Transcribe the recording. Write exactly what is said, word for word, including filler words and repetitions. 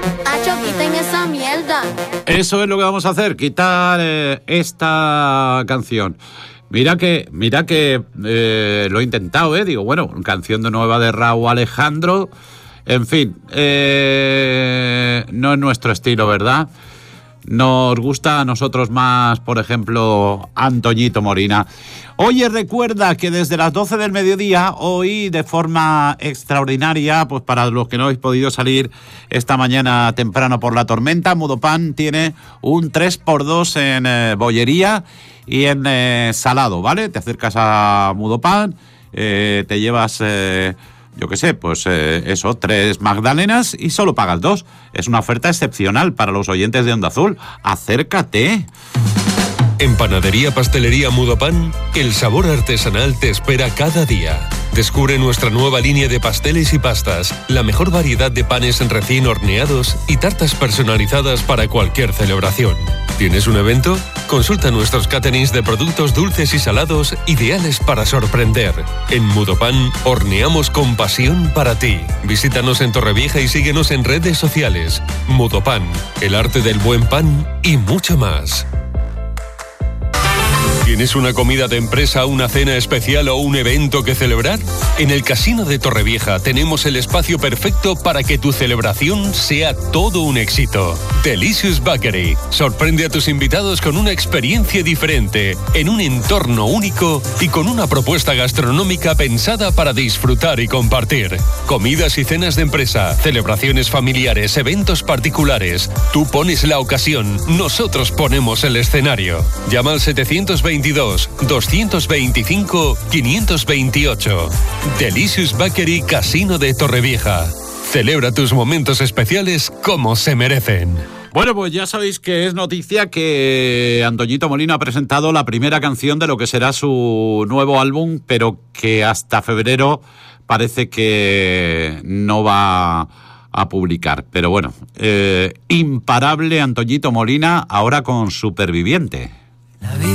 Acho, quiten esa mierda. Eso es lo que vamos a hacer, quitar eh, esta canción. Mira que, mira que eh, lo he intentado, ¿eh? Digo, bueno, canción de nueva de Raúl Alejandro. En fin, eh, no es nuestro estilo, ¿verdad? Nos gusta a nosotros más, por ejemplo, Antoñito Molina. Oye, recuerda que desde las doce del mediodía, hoy de forma extraordinaria, pues para los que no habéis podido salir esta mañana temprano por la tormenta, Mudopan tiene un tres por dos en eh, bollería y en eh, salado, ¿vale? Te acercas a Mudopan, eh, te llevas... Eh, Yo qué sé, pues eh, eso, tres magdalenas y solo pagas dos. Es una oferta excepcional para los oyentes de Onda Azul. ¡Acércate! En Panadería Pastelería Mudopan, el sabor artesanal te espera cada día. Descubre nuestra nueva línea de pasteles y pastas, la mejor variedad de panes recién horneados y tartas personalizadas para cualquier celebración. ¿Tienes un evento? Consulta nuestros caterings de productos dulces y salados ideales para sorprender. En Mudopan, horneamos con pasión para ti. Visítanos en Torrevieja y síguenos en redes sociales. Mudopan, el arte del buen pan y mucho más. ¿Tienes una comida de empresa, una cena especial o un evento que celebrar? En el Casino de Torrevieja tenemos el espacio perfecto para que tu celebración sea todo un éxito. Delicious Bakery. Sorprende a tus invitados con una experiencia diferente, en un entorno único y con una propuesta gastronómica pensada para disfrutar y compartir. Comidas y cenas de empresa, celebraciones familiares, eventos particulares. Tú pones la ocasión, nosotros ponemos el escenario. Llama al setecientos veintidós, doscientos veinticinco, quinientos veintiocho. Delicious Bakery Casino de Torrevieja. Celebra tus momentos especiales como se merecen. Bueno, pues ya sabéis que es noticia que Antoñito Molina ha presentado la primera canción de lo que será su nuevo álbum, pero que hasta febrero parece que no va a publicar. Pero bueno, eh, imparable Antoñito Molina ahora con Superviviente.